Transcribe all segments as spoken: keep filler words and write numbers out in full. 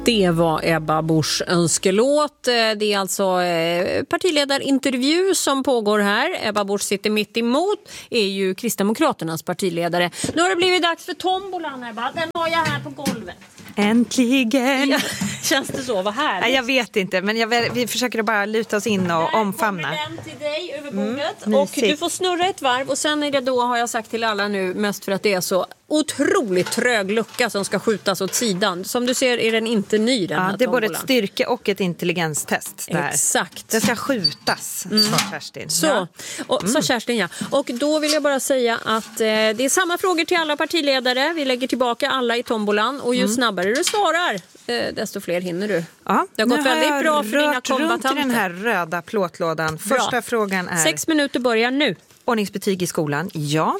Det var Ebba Buschs önskelåt. Det är alltså partiledarintervju som pågår här. Ebba Busch sitter mitt emot, är ju Kristdemokraternas partiledare. Nu har det blivit dags för tombolan, Ebba. Den har jag här på golvet. Äntligen! Ja, känns det så? Vad här? Nej, jag vet inte, men jag, vi försöker bara luta oss in och omfamna. Där kommer den till dig över bordet. Mm, och du får snurra ett varv. Och sen är det då, har jag sagt till alla nu, mest för att det är så otroligt trög lucka som ska skjutas åt sidan. Som du ser är den inte ny, den ja, här det är både tombolan. ett styrke och ett intelligenstest. Där. Exakt. Den ska skjutas, mm. sa Kerstin. Så, ja. och, mm. sa Kerstin, ja. Och då vill jag bara säga att eh, det är samma frågor till alla partiledare. Vi lägger tillbaka alla i tombolan. Och ju mm. snabbare du svarar, eh, desto fler hinner du. Ja, det har gått väldigt har bra för dina kombatanter. Runt i den här röda plåtlådan. Första bra. Frågan är... Sex minuter börjar nu. Ordningsbetyg i skolan, ja.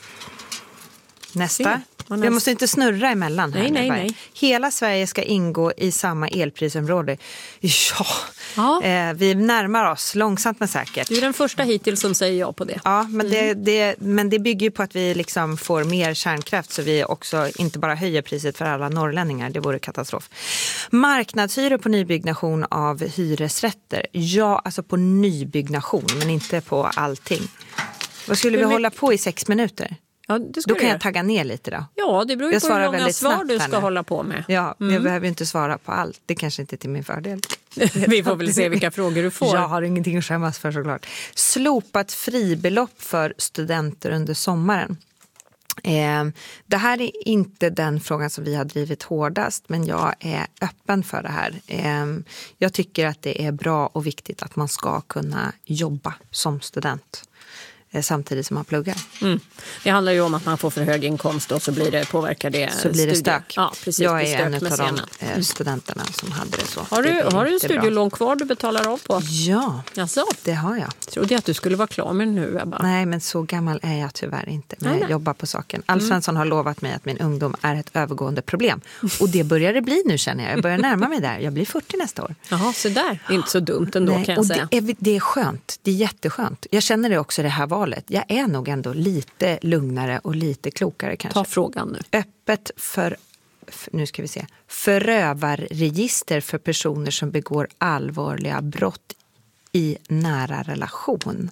Nästa. Jag måste inte snurra emellan här. Nej, nej, nej. Hela Sverige ska ingå i samma elprisområde. Ja, ja. Eh, vi närmar oss långsamt men säkert. Du är den första hittills som säger ja på det. Ja, men, mm. det, det, men det bygger ju på att vi liksom får mer kärnkraft så vi också inte bara höjer priset för alla norrlänningar. Det vore katastrof. Marknadshyror på nybyggnation av hyresrätter. Ja, alltså på nybyggnation men inte på allting. Vad skulle vi men... hålla på i sex minuter? Ja, då kan jag tagga ner lite då. Ja, det beror ju på hur långa svar du ska hålla på med. Ja, mm. jag behöver inte svara på allt. Det kanske inte är till min fördel. Vi får väl se vilka frågor du får. Jag har ingenting att skämmas för såklart. Slopat fribelopp för studenter under sommaren. Eh, det här är inte den frågan som vi har drivit hårdast, men jag är öppen för det här. Eh, jag tycker att det är bra och viktigt att man ska kunna jobba som student samtidigt som man pluggar. Mm. Det handlar ju om att man får för hög inkomst och så blir det, påverkar det Så blir det stök. Ja, precis, jag är en av de eh, studenterna som hade det så. Har du, det har du en studielån kvar du betalar av på? Ja, alltså? det har jag. Trodde jag att du skulle vara klar med nu, Ebba. Nej, men så gammal är jag tyvärr inte när jag jobbar på saken. Alf Svensson mm. har lovat mig att min ungdom är ett övergående problem. Och det börjar det bli nu, känner jag. Jag börjar närma mig där. Jag blir fyrtio nästa år. Jaha, så där. Det är inte så dumt ändå. Nej, kan jag och säga. Det är, det är skönt. Det är jätteskönt. Jag känner det också det här valet. Jag är nog ändå lite lugnare och lite klokare kanske. Ta frågan nu. Öppet för, nu ska vi se, förövarregister för personer som begår allvarliga brott i nära relation.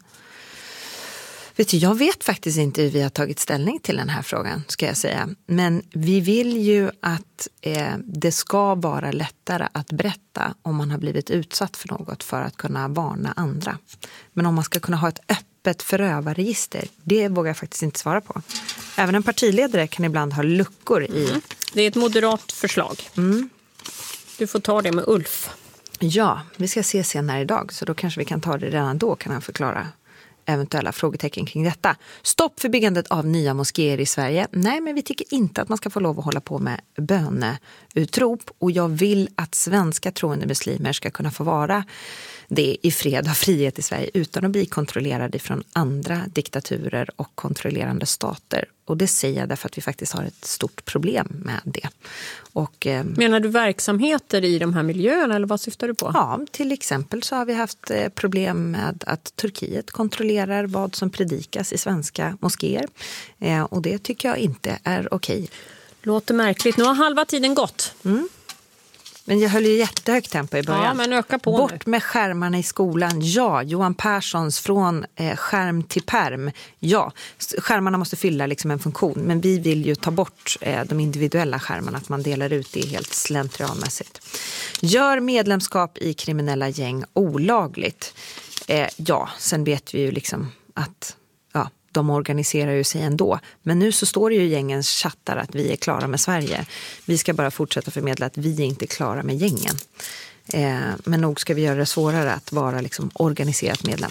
Vet du, jag vet faktiskt inte hur vi har tagit ställning till den här frågan, ska jag säga. Men vi vill ju att eh, det ska vara lättare att berätta om man har blivit utsatt för något för att kunna varna andra. Men om man ska kunna ha ett öppet förövarregister, det vågar jag faktiskt inte svara på. Även en partiledare kan ibland ha luckor i... Mm. Det är ett moderat förslag. Mm. Du får ta det med Ulf. Ja, vi ska se senare idag, så då kanske vi kan ta det redan då, kan han förklara eventuella frågetecken kring detta. Stopp för byggandet av nya moskéer i Sverige. Nej, men vi tycker inte att man ska få lov att hålla på med böneutrop. Och jag vill att svenska troende muslimer ska kunna få vara det i fred och frihet i Sverige utan att bli kontrollerade från andra diktaturer och kontrollerande stater. Och det säger jag därför att vi faktiskt har ett stort problem med det. Och, eh, menar du verksamheter i de här miljöerna eller vad syftar du på? Ja, till exempel så har vi haft eh, problem med att Turkiet kontrollerar vad som predikas i svenska moskéer. Eh, och det tycker jag inte är okej. Låter märkligt. Nu har halva tiden gått. Mm. Men jag höll ju jättehögt tempo i början. Ja, men öka på Bort nu. med skärmarna i skolan. Ja, Johan Perssons från eh, skärm till perm. Ja, skärmarna måste fylla liksom en funktion. Men vi vill ju ta bort eh, de individuella skärmarna. Att man delar ut det helt slentrianmässigt. Gör medlemskap i kriminella gäng olagligt. Eh, ja, sen vet vi ju liksom att... ja. De organiserar ju sig ändå. Men nu så står det ju i gängens chattar att vi är klara med Sverige. Vi ska bara fortsätta förmedla att vi är inte klara med gängen. Eh, men nog ska vi göra det svårare att vara liksom organiserat medlem.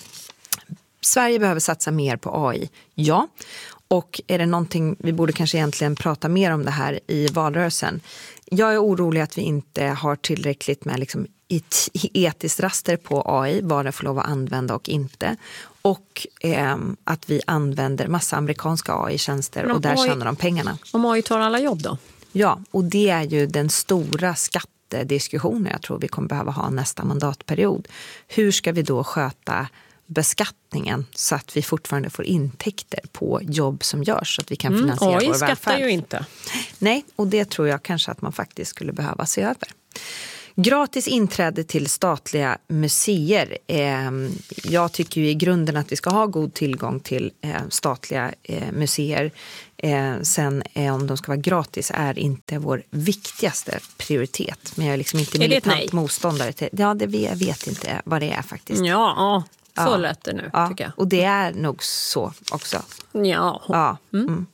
Sverige behöver satsa mer på A I. Ja. Och är det någonting, vi borde kanske egentligen prata mer om det här i valrörelsen. Jag är orolig att vi inte har tillräckligt med liksom ett etiskt raster på A I, vad det får lov att använda och inte. Och eh, att vi använder massa amerikanska A I-tjänster och där A I, tjänar de pengarna. Om A I tar alla jobb då? Ja, och det är ju den stora skattediskussionen jag tror vi kommer behöva ha nästa mandatperiod. Hur ska vi då sköta beskattningen så att vi fortfarande får intäkter på jobb som görs så att vi kan finansiera mm, vår välfärd? A I skattar ju inte. Nej, och det tror jag kanske att man faktiskt skulle behöva se över. Gratis inträde till statliga museer. Eh, jag tycker ju i grunden att vi ska ha god tillgång till eh, statliga eh, museer. Eh, sen eh, om de ska vara gratis är inte vår viktigaste prioritet. Men jag är liksom inte militant motståndare till det. Ja, det vet, jag vet inte vad det är faktiskt. Ja, så ja. lätt det nu ja. tycker jag. Och det är nog så också. Ja. Ja. Mm. Mm.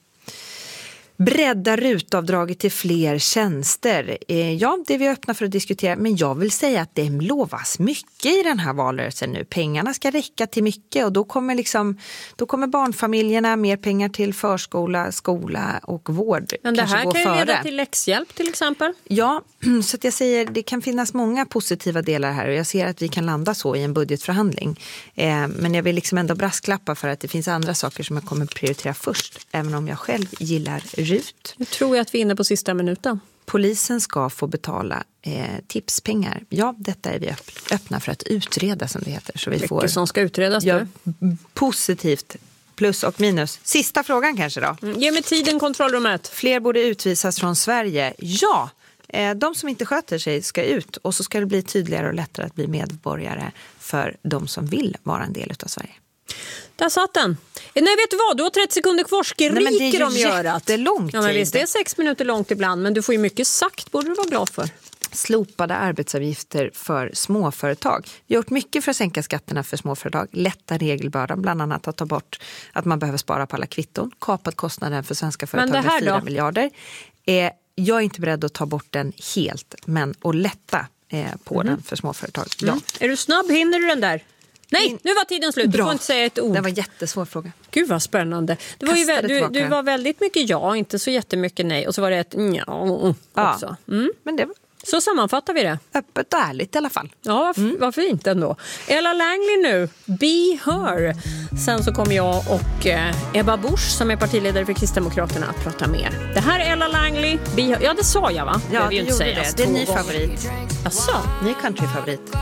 Bredda rutavdraget till fler tjänster. Eh, ja, det är vi öppna för att diskutera. Men jag vill säga att det lovas mycket i den här valrörelsen nu. Pengarna ska räcka till mycket och då kommer, liksom, då kommer barnfamiljerna mer pengar till förskola, skola och vård. Men det här kan ju före. leda till läxhjälp till exempel. Ja, så att jag säger det kan finnas många positiva delar här och jag ser att vi kan landa så i en budgetförhandling. Eh, men jag vill liksom ändå brasklappa för att det finns andra saker som jag kommer prioritera först. Även om jag själv gillar RUT. Nu tror jag att vi är inne på sista minuten. Polisen ska få betala eh, tipspengar. Ja, detta är vi öppna för att utreda som det heter. Så vi Mycket får, som ska utredas ja, nu. Positivt plus och minus. Sista frågan kanske då. Mm, ge mig tiden, kontrollrummet. Fler borde utvisas från Sverige. Ja, eh, de som inte sköter sig ska ut. Och så ska det bli tydligare och lättare att bli medborgare för de som vill vara en del av Sverige. Där satt den. Nej, vet du vad? Du har trettio sekunder kvar. Skriker de gör att. Det är lång tid. Ja, men visst, det är sex minuter långt ibland. Men du får ju mycket sagt. Borde du vara glad för. Slopade arbetsavgifter för småföretag. Vi har gjort mycket för att sänka skatterna för småföretag. Lätta regelbördan, bland annat att ta bort att man behöver spara på alla kvitton. Kapat kostnaden för svenska företag med fyra miljarder. Eh, jag är inte beredd att ta bort den helt, men att lätta eh, på mm. den för småföretag. Ja. Mm. Är du snabb? Hinner du den där? Nej, In... nu var tiden slut. Du Bra. får inte säga ett ord. Det var en jättesvår fråga. Gud vad spännande. Det var ju vä- du, du var väldigt mycket ja, inte så jättemycket nej. Och så var det ett ja också. Mm. Men det var... Så sammanfattar vi det. Öppet och ärligt i alla fall. Ja, mm. vad fint ändå. Ella Langley nu, Be Her. Sen så kommer jag och eh, Ebba Busch som är partiledare för Kristdemokraterna att prata mer. Det här är Ella Langley, Be Her. Ja, det sa jag va? Ja, jag det gjorde det. Det är en ny favorit. Asså? Ny countryfavorit.